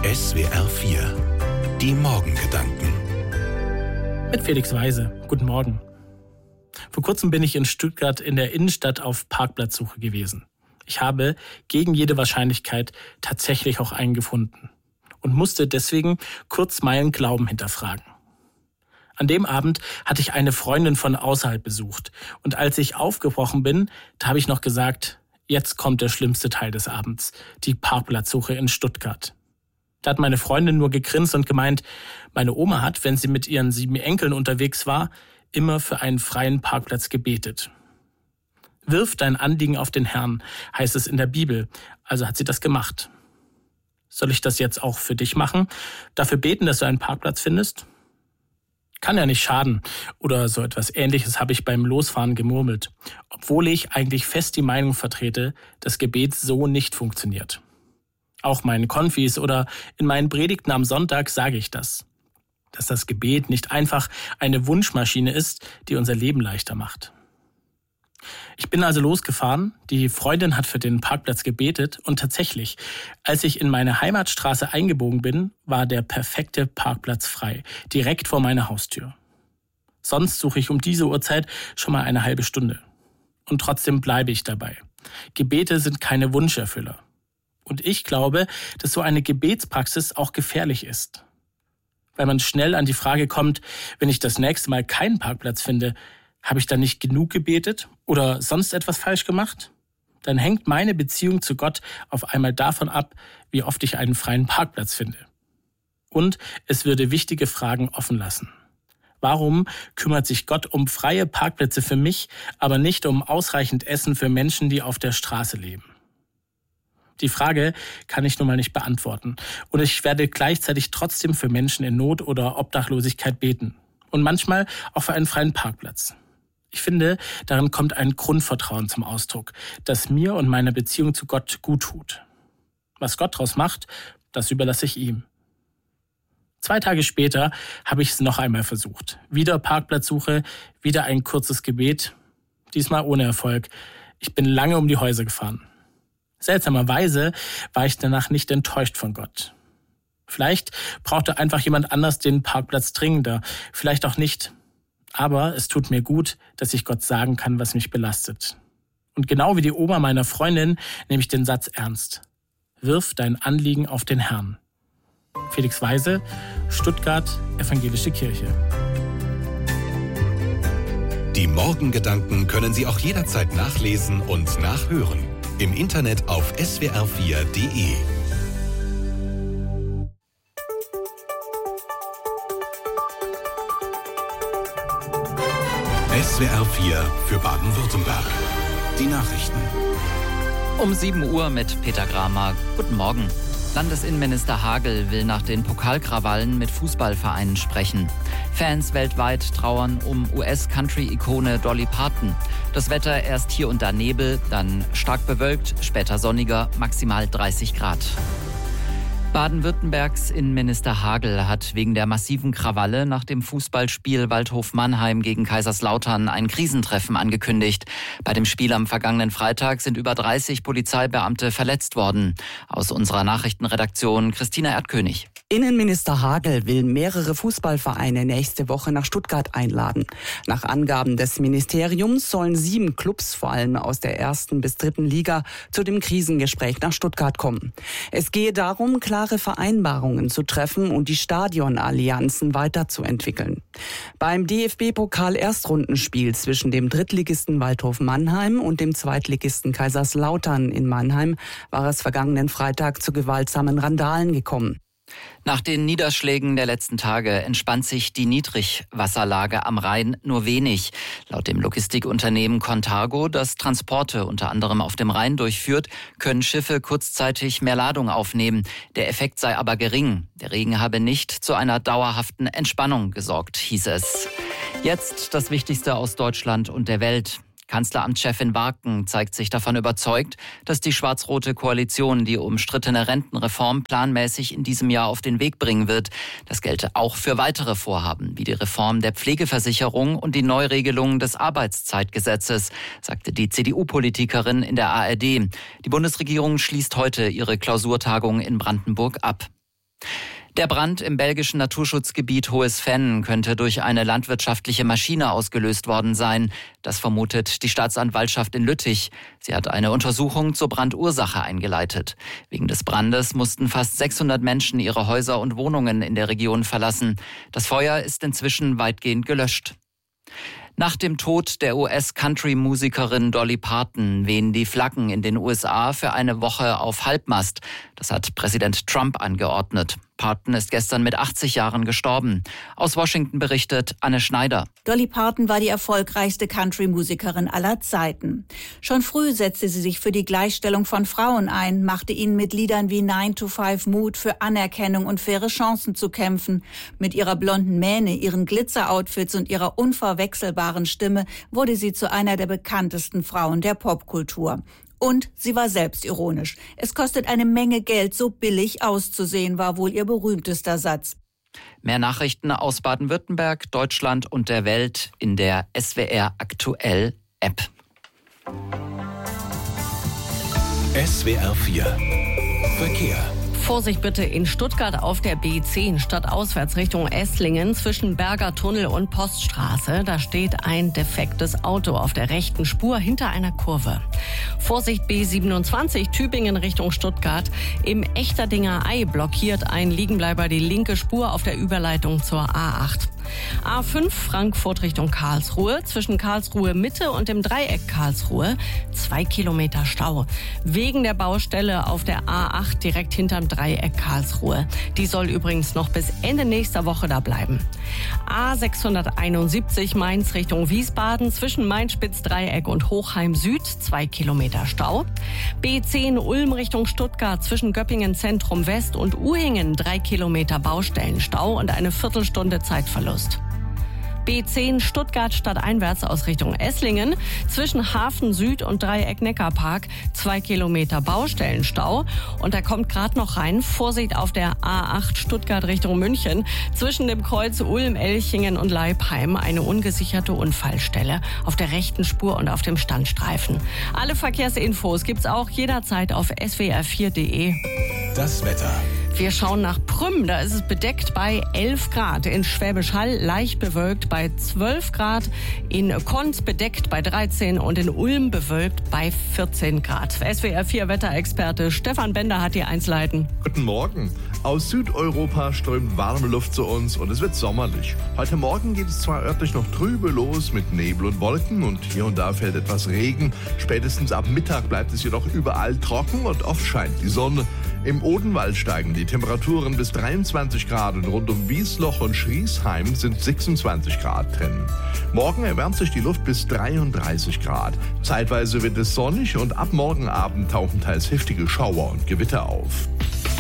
SWR 4. Die Morgengedanken. Mit Felix Weise. Guten Morgen. Vor kurzem bin ich in Stuttgart in der Innenstadt auf Parkplatzsuche gewesen. Ich habe gegen jede Wahrscheinlichkeit tatsächlich auch einen gefunden und musste deswegen kurz meinen Glauben hinterfragen. An dem Abend hatte ich eine Freundin von außerhalb besucht und als ich aufgebrochen bin, da habe ich noch gesagt, jetzt kommt der schlimmste Teil des Abends, die Parkplatzsuche in Stuttgart. Da hat meine Freundin nur gegrinst und gemeint, meine Oma hat, wenn sie mit ihren 7 Enkeln unterwegs war, immer für einen freien Parkplatz gebetet. Wirf dein Anliegen auf den Herrn, heißt es in der Bibel, also hat sie das gemacht. Soll ich das jetzt auch für dich machen? Dafür beten, dass du einen Parkplatz findest? Kann ja nicht schaden. Oder so etwas Ähnliches habe ich beim Losfahren gemurmelt, obwohl ich eigentlich fest die Meinung vertrete, dass Gebet so nicht funktioniert. Auch meinen Konfis oder in meinen Predigten am Sonntag sage ich das, dass das Gebet nicht einfach eine Wunschmaschine ist, die unser Leben leichter macht. Ich bin also losgefahren, die Freundin hat für den Parkplatz gebetet und tatsächlich, als ich in meine Heimatstraße eingebogen bin, war der perfekte Parkplatz frei, direkt vor meiner Haustür. Sonst suche ich um diese Uhrzeit schon mal eine halbe Stunde. Und trotzdem bleibe ich dabei. Gebete sind keine Wunscherfüller. Und ich glaube, dass so eine Gebetspraxis auch gefährlich ist. Weil man schnell an die Frage kommt, wenn ich das nächste Mal keinen Parkplatz finde, habe ich dann nicht genug gebetet oder sonst etwas falsch gemacht? Dann hängt meine Beziehung zu Gott auf einmal davon ab, wie oft ich einen freien Parkplatz finde. Und es würde wichtige Fragen offen lassen. Warum kümmert sich Gott um freie Parkplätze für mich, aber nicht um ausreichend Essen für Menschen, die auf der Straße leben? Die Frage kann ich nun mal nicht beantworten. Und ich werde gleichzeitig trotzdem für Menschen in Not oder Obdachlosigkeit beten. Und manchmal auch für einen freien Parkplatz. Ich finde, darin kommt ein Grundvertrauen zum Ausdruck, das mir und meiner Beziehung zu Gott gut tut. Was Gott daraus macht, das überlasse ich ihm. 2 Tage später habe ich es noch einmal versucht. Wieder Parkplatzsuche, wieder ein kurzes Gebet. Diesmal ohne Erfolg. Ich bin lange um die Häuser gefahren. Seltsamerweise war ich danach nicht enttäuscht von Gott. Vielleicht brauchte einfach jemand anders den Parkplatz dringender, vielleicht auch nicht. Aber es tut mir gut, dass ich Gott sagen kann, was mich belastet. Und genau wie die Oma meiner Freundin nehme ich den Satz ernst. Wirf dein Anliegen auf den Herrn. Felix Weise, Stuttgart, Evangelische Kirche. Die Morgengedanken können Sie auch jederzeit nachlesen und nachhören. Im Internet auf swr4.de. SWR 4 für Baden-Württemberg. Die Nachrichten. Um 7 Uhr mit Peter Gramer. Guten Morgen. Landesinnenminister Hagel will nach den Pokalkrawallen mit Fußballvereinen sprechen. Fans weltweit trauern um US-Country-Ikone Dolly Parton. Das Wetter erst hier und da Nebel, dann stark bewölkt, später sonniger, maximal 30 Grad. Baden-Württembergs Innenminister Hagel hat wegen der massiven Krawalle nach dem Fußballspiel Waldhof-Mannheim gegen Kaiserslautern ein Krisentreffen angekündigt. Bei dem Spiel am vergangenen Freitag sind über 30 Polizeibeamte verletzt worden. Aus unserer Nachrichtenredaktion Christina Erdkönig. Innenminister Hagel will mehrere Fußballvereine nächste Woche nach Stuttgart einladen. Nach Angaben des Ministeriums sollen 7 Clubs, vor allem aus der 1. bis 3. Liga, zu dem Krisengespräch nach Stuttgart kommen. Es gehe darum, klare Vereinbarungen zu treffen und die Stadionallianzen weiterzuentwickeln. Beim DFB-Pokal-Erstrundenspiel zwischen dem Drittligisten Waldhof Mannheim und dem Zweitligisten Kaiserslautern in Mannheim war es vergangenen Freitag zu gewaltsamen Randalen gekommen. Nach den Niederschlägen der letzten Tage entspannt sich die Niedrigwasserlage am Rhein nur wenig. Laut dem Logistikunternehmen Contargo, das Transporte unter anderem auf dem Rhein durchführt, können Schiffe kurzzeitig mehr Ladung aufnehmen. Der Effekt sei aber gering. Der Regen habe nicht zu einer dauerhaften Entspannung gesorgt, hieß es. Jetzt das Wichtigste aus Deutschland und der Welt. Kanzleramtschefin Warken zeigt sich davon überzeugt, dass die schwarz-rote Koalition die umstrittene Rentenreform planmäßig in diesem Jahr auf den Weg bringen wird. Das gelte auch für weitere Vorhaben, wie die Reform der Pflegeversicherung und die Neuregelung des Arbeitszeitgesetzes, sagte die CDU-Politikerin in der ARD. Die Bundesregierung schließt heute ihre Klausurtagung in Brandenburg ab. Der Brand im belgischen Naturschutzgebiet Hohes Venn könnte durch eine landwirtschaftliche Maschine ausgelöst worden sein. Das vermutet die Staatsanwaltschaft in Lüttich. Sie hat eine Untersuchung zur Brandursache eingeleitet. Wegen des Brandes mussten fast 600 Menschen ihre Häuser und Wohnungen in der Region verlassen. Das Feuer ist inzwischen weitgehend gelöscht. Nach dem Tod der US-Country-Musikerin Dolly Parton wehen die Flaggen in den USA für eine Woche auf Halbmast. Das hat Präsident Trump angeordnet. Parton ist gestern mit 80 Jahren gestorben. Aus Washington berichtet Anne Schneider. Dolly Parton war die erfolgreichste Country-Musikerin aller Zeiten. Schon früh setzte sie sich für die Gleichstellung von Frauen ein, machte ihnen mit Liedern wie 9 to 5 Mut für Anerkennung und faire Chancen zu kämpfen. Mit ihrer blonden Mähne, ihren Glitzer-Outfits und ihrer unverwechselbaren Stimme wurde sie zu einer der bekanntesten Frauen der Popkultur. Und sie war selbstironisch. Es kostet eine Menge Geld, so billig auszusehen, war wohl ihr berühmtester Satz. Mehr Nachrichten aus Baden-Württemberg, Deutschland und der Welt in der SWR Aktuell App. SWR 4 Verkehr. Vorsicht bitte in Stuttgart auf der B10 stadtauswärts Richtung Esslingen zwischen Berger Tunnel und Poststraße. Da steht ein defektes Auto auf der rechten Spur hinter einer Kurve. Vorsicht B27 Tübingen Richtung Stuttgart. Im Echterdinger Ei blockiert ein Liegenbleiber die linke Spur auf der Überleitung zur A8. A5 Frankfurt Richtung Karlsruhe. Zwischen Karlsruhe Mitte und dem Dreieck Karlsruhe 2 Kilometer Stau. Wegen der Baustelle auf der A8 direkt hinterm Dreieck Karlsruhe. Die soll übrigens noch bis Ende nächster Woche da bleiben. A671 Mainz Richtung Wiesbaden. Zwischen Mainz-Spitz-Dreieck und Hochheim Süd 2 Kilometer Stau. B10 Ulm Richtung Stuttgart. Zwischen Göppingen Zentrum West und Uhingen 3 Kilometer Baustellenstau und eine Viertelstunde Zeitverlust. B10 Stuttgart stadteinwärts aus Richtung Esslingen. Zwischen Hafen Süd und Dreieck Neckarpark 2 Kilometer Baustellenstau. Und da kommt gerade noch rein, Vorsicht auf der A8 Stuttgart Richtung München. Zwischen dem Kreuz Ulm, Elchingen und Leipheim eine ungesicherte Unfallstelle auf der rechten Spur und auf dem Standstreifen. Alle Verkehrsinfos gibt's auch jederzeit auf swr4.de. Das Wetter. Wir schauen nach Prüm, da ist es bedeckt bei 11 Grad. In Schwäbisch Hall leicht bewölkt bei 12 Grad. In Konz bedeckt bei 13 und in Ulm bewölkt bei 14 Grad. SWR 4 Wetterexperte Stefan Bender hat die Einsleiten. Guten Morgen. Aus Südeuropa strömt warme Luft zu uns und es wird sommerlich. Heute Morgen geht es zwar örtlich noch trübe los mit Nebel und Wolken und hier und da fällt etwas Regen. Spätestens ab Mittag bleibt es jedoch überall trocken und oft scheint die Sonne. Im Odenwald steigen die Temperaturen bis 23 Grad und rund um Wiesloch und Schriesheim sind 26 Grad drin. Morgen erwärmt sich die Luft bis 33 Grad. Zeitweise wird es sonnig und ab morgen Abend tauchen teils heftige Schauer und Gewitter auf.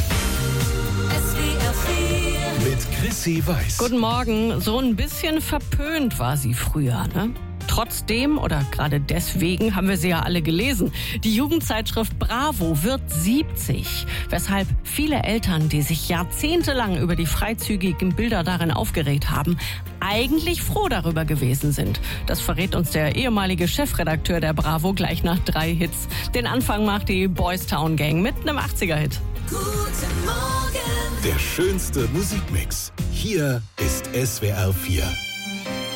Mit Chrissy Weiß. Guten Morgen. So ein bisschen verpönt war sie früher, ne? Trotzdem oder gerade deswegen haben wir sie ja alle gelesen. Die Jugendzeitschrift Bravo wird 70, weshalb viele Eltern, die sich jahrzehntelang über die freizügigen Bilder darin aufgeregt haben, eigentlich froh darüber gewesen sind. Das verrät uns der ehemalige Chefredakteur der Bravo gleich nach 3 Hits. Den Anfang macht die Boys Town Gang mit einem 80er-Hit. Der schönste Musikmix. Hier ist SWR 4.